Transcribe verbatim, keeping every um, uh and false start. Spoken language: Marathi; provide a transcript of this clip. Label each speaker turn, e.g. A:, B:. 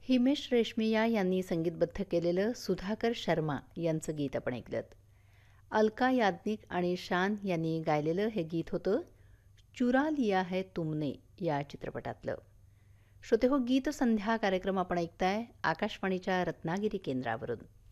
A: हिमेश रेशमिया यांनी संगीतबद्ध केलेलं सुधाकर शर्मा यांचं गीत आपण ऐकलं. अलका याज्ञिक आणि शान यांनी गायलेलं हे गीत होतं चुरा लिया है तुमने या चित्रपटातलं. श्रोते हो, गीत संध्या कार्यक्रम आपण ऐकताय आकाशवाणीच्या रत्नागिरी केंद्रावरून.